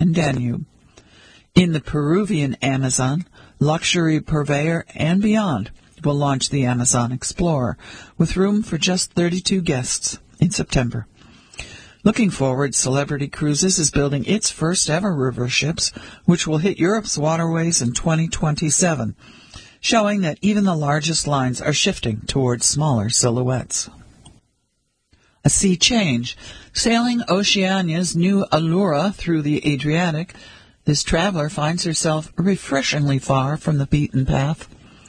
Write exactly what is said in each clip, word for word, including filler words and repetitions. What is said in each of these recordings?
and Danube. In the Peruvian Amazon, luxury purveyor and beyond will launch the Amazon Explorer, with room for just thirty-two guests in September. Looking forward, Celebrity Cruises is building its first-ever river ships, which will hit Europe's waterways in twenty twenty-seven, showing that even the largest lines are shifting towards smaller silhouettes. A sea change. Sailing Oceania's new Allura through the Adriatic, this traveler finds herself refreshingly far from the beaten path.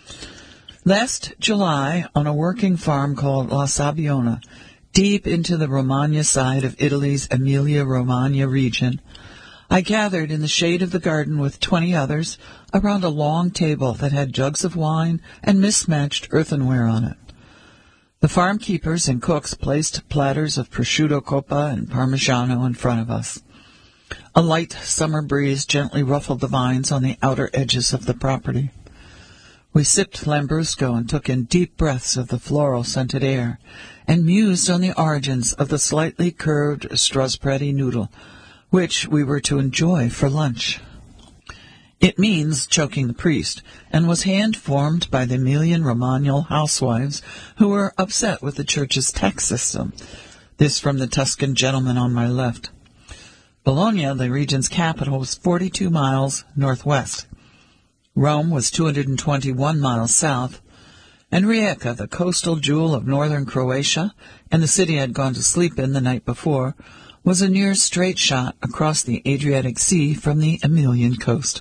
Last July, on a working farm called La Sabiona, deep into the Romagna side of Italy's Emilia-Romagna region, I gathered in the shade of the garden with twenty others around a long table that had jugs of wine and mismatched earthenware on it. The farm keepers and cooks placed platters of prosciutto coppa and parmigiano in front of us. A light summer breeze gently ruffled the vines on the outer edges of the property. We sipped Lambrusco and took in deep breaths of the floral-scented air, and mused on the origins of the slightly curved Strasburgi noodle, which we were to enjoy for lunch. It means choking the priest, and was hand-formed by the Emilian-Romagnol housewives who were upset with the church's tax system. This from the Tuscan gentleman on my left. Bologna, the region's capital, was forty-two miles northwest. Rome was two hundred twenty-one miles south, and Rijeka, the coastal jewel of northern Croatia, and the city I had gone to sleep in the night before, was a near straight shot across the Adriatic Sea from the Emilian coast.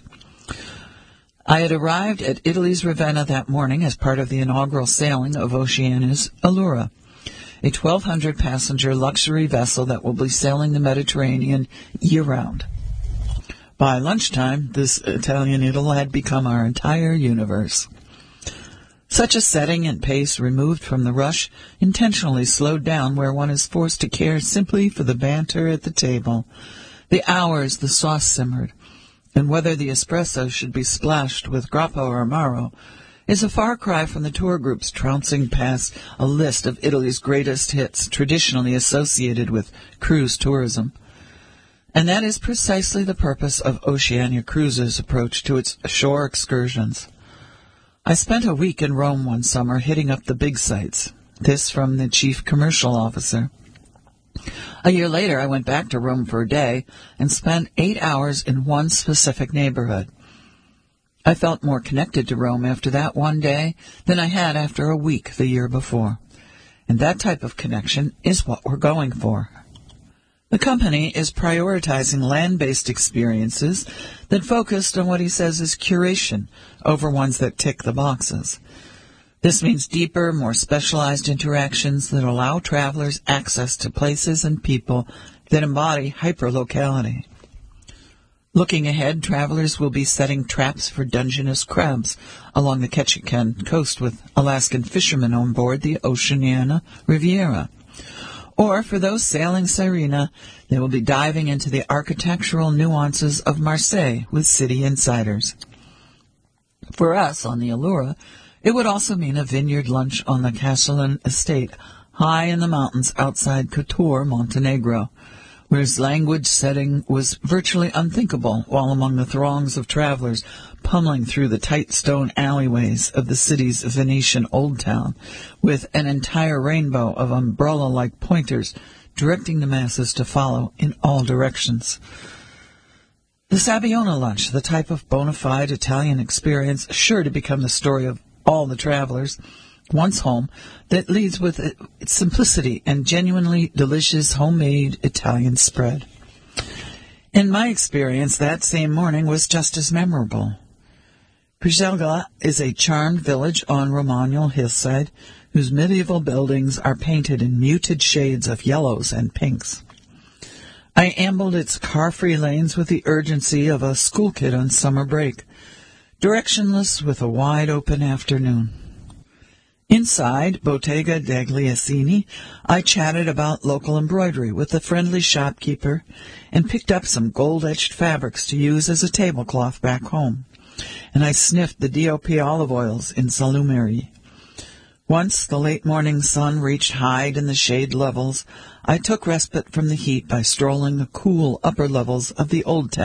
I had arrived at Italy's Ravenna that morning as part of the inaugural sailing of Oceania's Allura, a twelve hundred passenger luxury vessel that will be sailing the Mediterranean year-round. By lunchtime, this Italian idyll had become our entire universe. Such a setting and pace removed from the rush, intentionally slowed down where one is forced to care simply for the banter at the table, the hours the sauce simmered, and whether the espresso should be splashed with grappa or amaro, is a far cry from the tour groups trouncing past a list of Italy's greatest hits traditionally associated with cruise tourism. And that is precisely the purpose of Oceania Cruises' approach to its shore excursions. I spent a week in Rome one summer hitting up the big sites. This from the chief commercial officer. A year later, I went back to Rome for a day and spent eight hours in one specific neighborhood. I felt more connected to Rome after that one day than I had after a week the year before. And that type of connection is what we're going for. The company is prioritizing land-based experiences that focused on what he says is curation over ones that tick the boxes. This means deeper, more specialized interactions that allow travelers access to places and people that embody hyperlocality. Looking ahead, travelers will be setting traps for Dungeness crabs along the Ketchikan coast with Alaskan fishermen on board the Oceania Riviera. Or, for those sailing Sirena, they will be diving into the architectural nuances of Marseille with city insiders. For us, on the Allura, it would also mean a vineyard lunch on the Castellan estate, high in the mountains outside Kotor, Montenegro, whose language setting was virtually unthinkable while among the throngs of travelers pummeling through the tight stone alleyways of the city's Venetian Old Town, with an entire rainbow of umbrella-like pointers directing the masses to follow in all directions. The Sabiona lunch, the type of bona fide Italian experience sure to become the story of all the travelers, once home, that leads with its simplicity and genuinely delicious homemade Italian spread. In my experience, that same morning was just as memorable. Priselga is a charmed village on Romagnol hillside, whose medieval buildings are painted in muted shades of yellows and pinks. I ambled its car-free lanes with the urgency of a school kid on summer break, directionless with a wide-open afternoon. Inside Bottega degli Asini, I chatted about local embroidery with the friendly shopkeeper and picked up some gold-etched fabrics to use as a tablecloth back home. And I sniffed the D O P olive oils in Salumeri. Once the late morning sun reached hide in the shade levels, I took respite from the heat by strolling the cool upper levels of the Old Town.